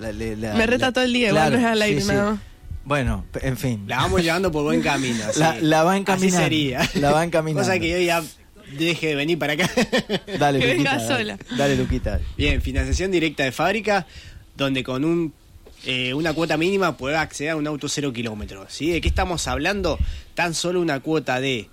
Me reta todo el día, claro, igual no es al aire, sí. nada más. Bueno, en fin. La vamos llevando por buen camino. Así. La va encaminando. Así sería. La va encaminando. Cosa que yo ya deje de venir para acá. Dale, Que Luquita, venga sola. Dale, Luquita. Bien, financiación directa de fábrica, donde con una cuota mínima puede acceder a un auto 0 kilómetros. ¿Sí? ¿De qué estamos hablando? Tan solo una cuota de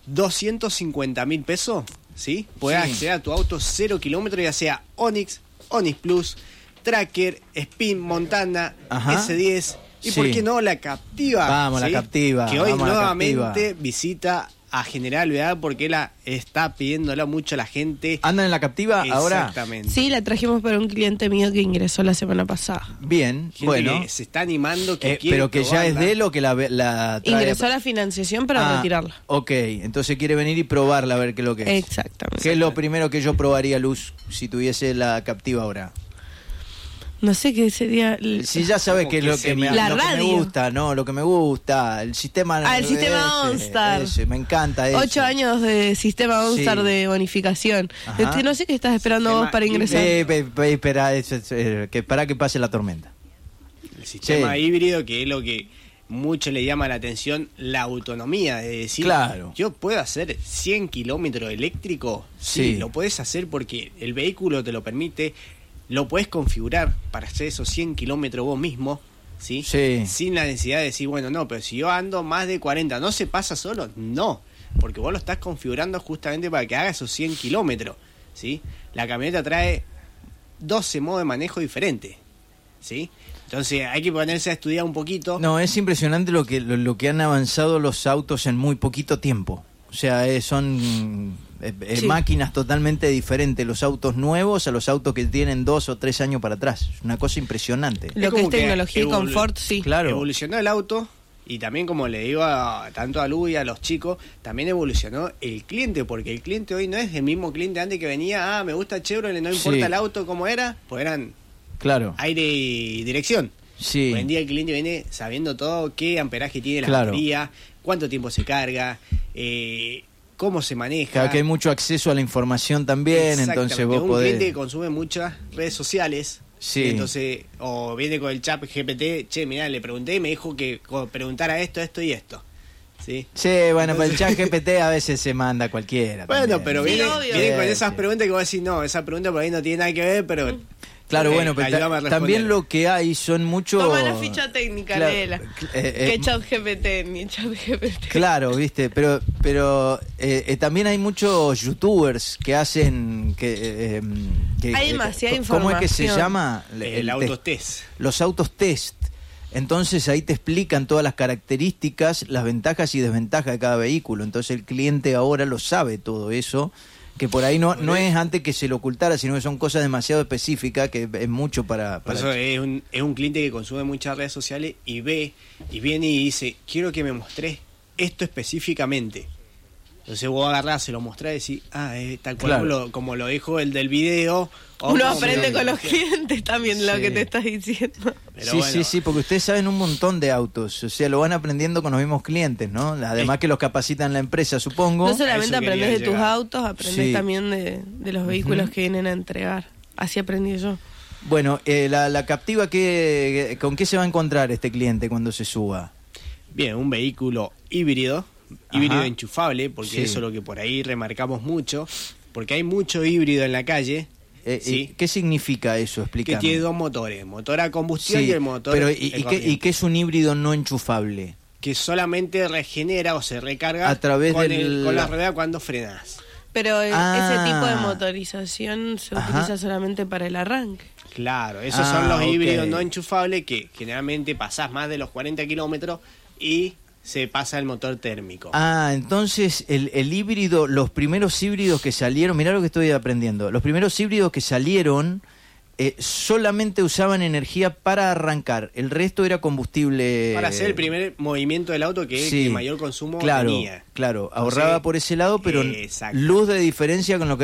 250.000 pesos, ¿sí? Puedes acceder a tu auto 0 kilómetros, ya sea Onix, Onix Plus, Tracker, Spin, Montana, S10 y ¿por qué no la Captiva? Vamos, ¿sí? la Captiva. Que hoy vamos nuevamente visita a General Verdad porque la está pidiéndola mucho a la gente. ¿Andan en la Captiva ahora? Exactamente. Sí, la trajimos para un cliente mío que ingresó la semana pasada. Bien, Gente bueno. que se está animando, que quiere pero que ya es probarla. de él o que la trae. Ingresó a la financiación para retirarla. Ok, entonces quiere venir y probarla a ver qué es lo que es. Exactamente. ¿Qué es lo primero que yo probaría, Luz, si tuviese la Captiva ahora? No sé qué sería... Si ya sabes ¿Cómo que es que lo que me, sería? La lo que me radio. gusta, no, lo que me gusta, el sistema... El sistema OnStar. Ese, me encanta eso. 8 años de sistema OnStar Sí. de bonificación. Ajá. No sé qué estás esperando Sistema vos para ingresar. Espera, para que pase la tormenta. El sistema Sí. híbrido, que es lo que mucho le llama la atención, la autonomía, de decir, Claro. yo puedo hacer 100 kilómetros eléctrico, sí, lo puedes hacer porque el vehículo te lo permite, lo puedes configurar para hacer esos 100 kilómetros vos mismo, ¿sí? Sí. Sin la necesidad de decir, bueno, no, pero si yo ando más de 40, ¿no se pasa solo? No, porque vos lo estás configurando justamente para que haga esos 100 kilómetros, ¿sí? La camioneta trae 12 modos de manejo diferentes, ¿sí? Entonces hay que ponerse a estudiar un poquito. No, es impresionante lo que han avanzado los autos en muy poquito tiempo. O sea, son Sí. máquinas totalmente diferentes, los autos nuevos a los autos que tienen 2 o 3 años para atrás. Es una cosa impresionante. Lo que como es tecnología y que confort, sí. Claro. Evolucionó el auto y también, como le digo tanto a Lu y a los chicos, también evolucionó el cliente, porque el cliente hoy no es el mismo cliente antes que venía, me gusta Chevrolet, no importa Sí. el auto como era, pues eran Claro. aire y dirección. Sí. Hoy en día el cliente viene sabiendo todo, qué amperaje tiene la Claro. batería, cuánto tiempo se carga, cómo se maneja. Claro, que hay mucho acceso a la información también, entonces Exactamente. vos Un podés... cliente que consume muchas redes sociales. Sí. Entonces, o viene con el chat GPT, che, mirá, le pregunté y me dijo que preguntara esto y esto. ¿Sí? Sí, bueno, pero el chat GPT a veces se manda cualquiera. Bueno, también. pero Sí, viene, obvio. viene con Sí, esas sí. preguntas que vos decís, no, esa pregunta por ahí no tiene nada que ver, pero... Claro, bueno, pero ayúdame a responder. también lo que hay son muchos... Toma la ficha técnica, Claro, léela. eh, Que chat GPT, ni chat GPT. Claro, viste, pero también hay muchos youtubers que hacen Hay demasiada ¿cómo es que se información. llama? El autotest. Los autos test. Entonces ahí te explican todas las características, las ventajas y desventajas de cada vehículo. Entonces el cliente ahora lo sabe todo eso, que por ahí no es antes que se lo ocultara, sino que son cosas demasiado específicas que es mucho para Por eso es un cliente que consume muchas redes sociales y viene y dice, quiero que me mostrés esto específicamente. Entonces vos agarrás, se lo mostrás y decís, tal cual Claro. como lo dijo el del video. o Uno como aprende lo- con los clientes también lo Sí. que te estás diciendo. Pero sí, bueno, sí, porque ustedes saben un montón de autos, o sea, lo van aprendiendo con los mismos clientes, ¿no? Además que los capacitan la empresa, supongo. No solamente a eso quería aprendes de tus llegar. autos, aprendes Sí. también de los vehículos que vienen a entregar. Así aprendí yo. Bueno, la Captiva, ¿con qué se va a encontrar este cliente cuando se suba? Bien, un vehículo híbrido enchufable, porque Sí. eso es lo que por ahí remarcamos mucho, porque hay mucho híbrido en la calle, ¿sí? ¿Qué significa eso? que Explícame. tiene dos motores, motor a combustión Sí, y el motor pero corriente, qué es un híbrido no enchufable? que solamente regenera o se recarga A través con, del- con la rueda cuando frenas. Pero ese tipo de Ah. motorización se Ajá. utiliza solamente para el arranque. Claro, esos son los ok. híbridos no enchufables que generalmente pasás más de los 40 kilómetros y se pasa el motor térmico. Entonces el híbrido, los primeros híbridos que salieron, mirá lo que estoy aprendiendo, los primeros híbridos que salieron solamente usaban energía para arrancar, el resto era combustible. Para hacer el primer movimiento del auto que es el que mayor consumo tenía. Claro, ahorraba Entonces, por ese lado, pero exacto. luz de diferencia con lo que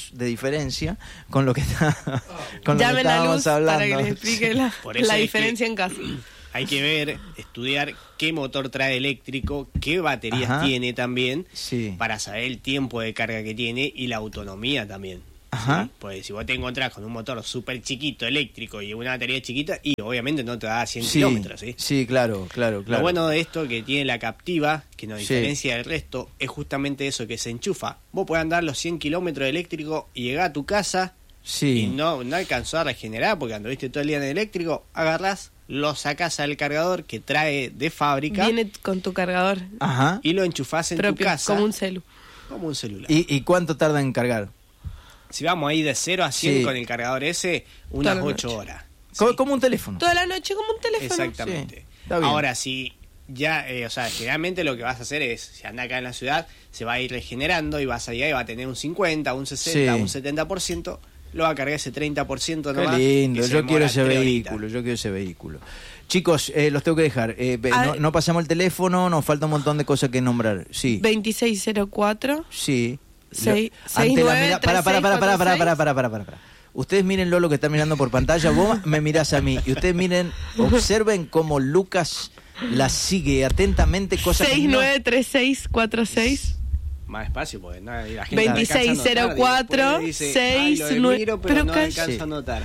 está con lo que Llamen a estábamos Luz hablando. para que les explique Sí. Por eso la es diferencia que- en casa. Hay que ver, estudiar qué motor trae eléctrico, qué baterías Ajá. tiene también, Sí. para saber el tiempo de carga que tiene y la autonomía también. Ajá. ¿sí? Pues si vos te encontrás con un motor súper chiquito, eléctrico, y una batería chiquita, y obviamente no te da 100 kilómetros, ¿sí? Sí, claro. Lo bueno de esto que tiene la Captiva, que nos Sí. diferencia del resto, es justamente eso, que se enchufa. Vos podés andar los 100 kilómetros eléctrico y llegar a tu casa Sí. y no alcanzó a regenerar, porque anduviste todo el día en eléctrico, agarrás, lo sacás al cargador que trae de fábrica Viene con tu cargador Ajá. y lo enchufás en tu propio, casa como un celu. como un celular. ¿Y cuánto tarda en cargar? Si vamos ahí de 0 a 100 Sí. con el cargador ese, Toda unas la 8 noche. horas. Como, Sí. como un teléfono. Toda la noche como un teléfono. Exactamente. Sí, está bien. Ahora, si ya, o sea, generalmente lo que vas a hacer es, si anda acá en la ciudad, se va a ir regenerando y vas allá y va a tener un 50, un 60, Sí. un 70%, lo va a cargar ese 30% Qué nomás. lindo, que se yo quiero demora ese 3 vehículo, horitas. yo quiero ese vehículo. Chicos, los tengo que dejar. No pasamos el teléfono, nos falta un montón de cosas que nombrar. Sí. 2604 Sí. Seis- Ante la 69, mira- para. 3646. Ustedes miren lo que está mirando por pantalla, vos me mirás a mí y ustedes miren, observen cómo Lucas la sigue atentamente, cosa que no... 693646. Más despacio, porque la gente 2604 alcanza a notar y después dice, "Ay, lo 69", miro, pero pero no calla. alcanza a notar".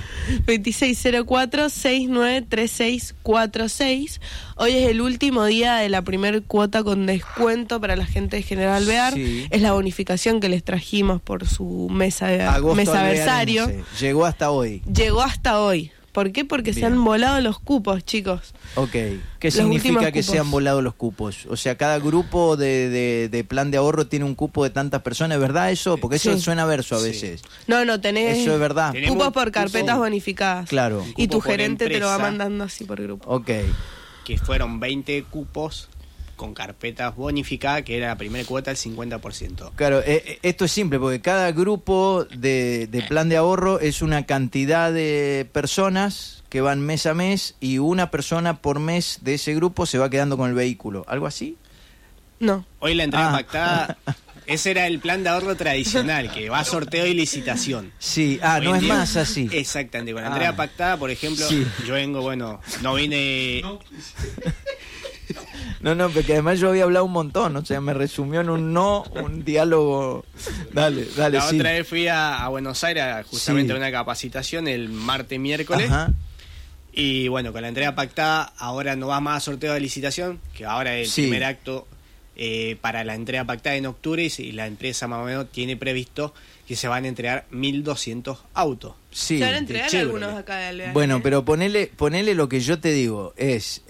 2604-693646. Hoy es el último día de la primer cuota con descuento para la gente de General Bear. Sí. Es la bonificación que les trajimos por su Agosto mesaversario. alvearense. Llegó hasta hoy. Llegó hasta hoy. ¿Por qué? Porque se Bien. han volado los cupos, chicos. Ok. ¿Qué Los significa últimos que cupos. se han volado los cupos? O sea, cada grupo de plan de ahorro tiene un cupo de tantas personas, ¿es verdad eso? Porque eso Sí. suena verso a Sí. veces. No, tenés Eso es verdad. Tenemos cupos por cupo- carpetas bonificadas. Claro. Y tu Cupo por gerente te lo va empresa. mandando así por grupo. Ok. Que fueron 20 cupos con carpetas bonificadas, que era la primera cuota, el 50%. Claro, esto es simple, porque cada grupo de plan de ahorro es una cantidad de personas que van mes a mes y una persona por mes de ese grupo se va quedando con el vehículo. ¿Algo así? No. Hoy la entrega Ah. pactada, ese era el plan de ahorro tradicional, que va a sorteo y licitación. Sí, Hoy no en es día- más así. Exactamente, con la Ah. entrega pactada, por ejemplo, Sí. yo vengo, no vine... No, porque además yo había hablado un montón, o sea, me resumió en un diálogo. Dale, La sí. otra vez fui a Buenos Aires justamente Sí. a una capacitación el martes, miércoles. Ajá. Y bueno, con la entrega pactada, ahora no va más a sorteo de licitación, que ahora es el Sí. primer acto para la entrega pactada en octubre, y la empresa más o menos tiene previsto que se van a entregar 1.200 autos. Sí. Se van a entregar Chevrolet. algunos acá de Alvear. Bueno, pero ponele lo que yo te digo, es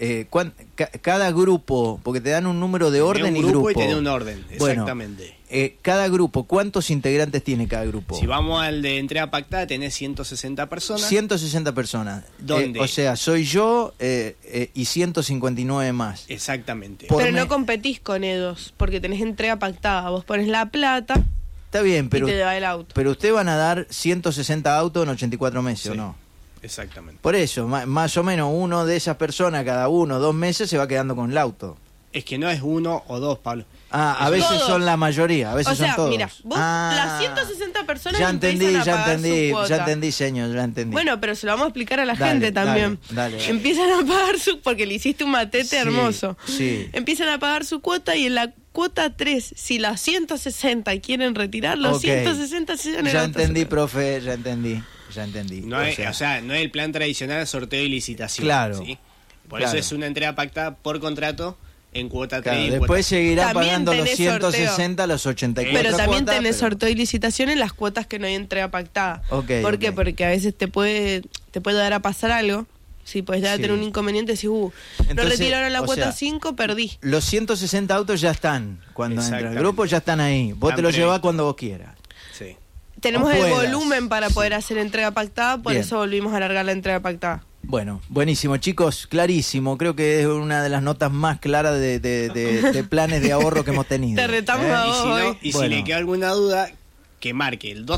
cada grupo, porque te dan un número de orden Tiene y un grupo grupo. y tiene un orden, Bueno, exactamente. cada grupo, ¿cuántos integrantes tiene cada grupo? Si vamos al de entrega pactada, tenés 160 personas. 160 personas. ¿Dónde? O sea, soy yo y 159 más. Exactamente. Por Pero mes. no competís con ellos, porque tenés entrega pactada. Vos pones la plata Está bien, pero, y te da el auto. pero ustedes van a dar 160 autos en 84 meses, ¿o Sí. no? Exactamente. Por eso, más o menos uno de esas personas cada 1 o 2 meses se va quedando con el auto. Es que no es uno o dos, Pablo. A Eso- veces Todos. son la mayoría, a veces O sea, son todos. mira, vos las 160 personas ya entendí, empiezan a ya pagar entendí, su cuota. ya entendí, señor, ya entendí. Bueno, pero se lo vamos a explicar a la Dale, gente también. dale. Empiezan a pagar porque le hiciste un matete Sí, hermoso. sí. Empiezan a pagar su cuota y en la cuota 3, si las 160 quieren retirar, los Ok. 160 se llevan el Ya auto. entendí, profe, ya entendí. No es, o sea, no es el plan tradicional, sorteo y licitación. Claro, ¿sí? Por claro. eso es una entrega pactada por contrato en cuota 3 Claro, y en después cuota... seguirá También pagando los tenés 160, los 84 Pero también cuotas, tenés pero- sorteo y licitación en las cuotas que no hay entrega pactada. Ok, ¿Por qué? ok. Porque a veces te puede dar a pasar algo. Si puedes dar a Sí. tener un inconveniente, decís, no Entonces, retiraron la o cuota sea, 5, perdí. Los 160 autos ya están cuando entra el Exactamente. grupo, ya están ahí. Vos Están te los llevás previstos. cuando vos quieras. Sí. Tenemos o el puedas. volumen para poder hacer entrega pactada, por Bien. eso volvimos a alargar la entrega pactada. Bueno, buenísimo, chicos, clarísimo. Creo que es una de las notas más claras de planes de ahorro que hemos tenido. Te retamos a Y vos si, no, hoy. y Bueno. si le queda alguna duda, que marque el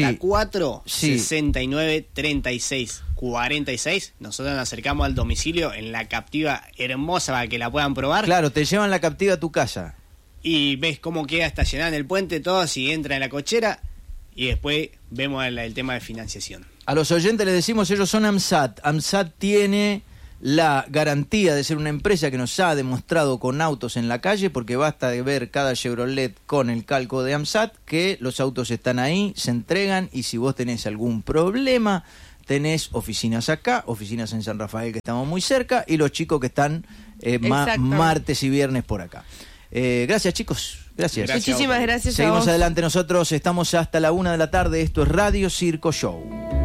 264 Sí. 69 36 46. Nosotros nos acercamos al domicilio en la Captiva hermosa para que la puedan probar. Claro, te llevan la Captiva a tu casa. Y ves cómo queda estacionada en el puente, todo, si entra en la cochera. Y después vemos el tema de financiación. A los oyentes les decimos, ellos son AMSAT. AMSAT tiene la garantía de ser una empresa que nos ha demostrado con autos en la calle, porque basta de ver cada Chevrolet con el calco de AMSAT, que los autos están ahí, se entregan, y si vos tenés algún problema, tenés oficinas acá, oficinas en San Rafael, que estamos muy cerca, y los chicos que están martes y viernes por acá. Gracias, chicos. Gracias. Muchísimas gracias a vos. Seguimos adelante nosotros, estamos hasta la 1 de la tarde, esto es Radio Circo Show.